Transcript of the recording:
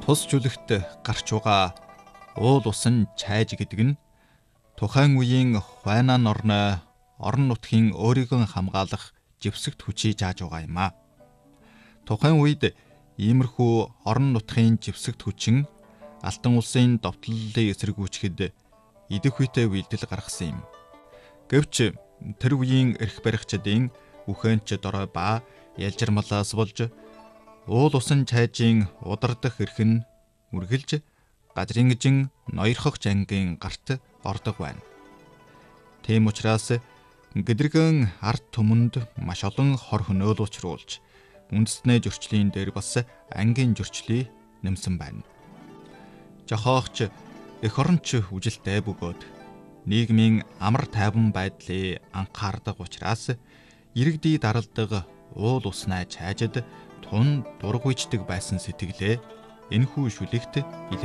Тус жүлэгт гарч байгаа уул усан чайж гэдэг нь тухайн үеийн Хуайнан орны орон нутгийн өөрийгөө хамгаалах живсэгт хүчийг зааж байгаа юм а. Тухайн үед иймэрхүү орон нутгийн живсэгт хүчин Алтан улсын довтлолын эсэргүүчгэд идэх үедээ үйлдэл гаргасан юм. Гэвч тэр үеийн эрх баригчдын үхэнч дорой ба ялжирмалаас болж уул усан чайжийн удардах эрх нь үргэлж Гадрингжин ноёрхогч ангийн гарт ордог байна. Тийм учраас гэдрэгэн ард түмэнд маш олон хор хөнөөл учруулж үндэстнээ зөрчлийн дээр бас ангийн зөрчлийг нэмсэн байна. Жохоогч эх оронч үжилтэй бөгөөд нийгмийн амар тайван байдлыг анхаардаг учраас иргэдий даралдаг уул уснаа чайжид тун дургуйчдаг байсан сэтгэлээ энэхүү шүлэгт илэрхийлж